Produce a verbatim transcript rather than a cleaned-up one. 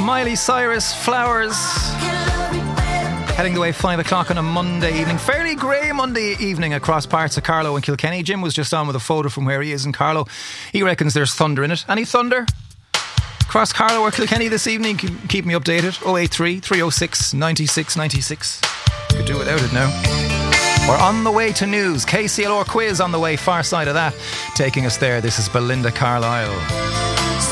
Miley Cyrus, Flowers. Heading the way five o'clock on a Monday evening. Fairly grey Monday evening across parts of Carlow and Kilkenny. Jim was just on with a photo from where he is in Carlow. He reckons there's thunder in it. Any thunder across Carlow or Kilkenny this evening? Keep me updated. oh eight three, three oh six, nine six nine six. Could do without it now. We're on the way to news. K C L R quiz on the way, far side of that. Taking us there, this is Belinda Carlisle.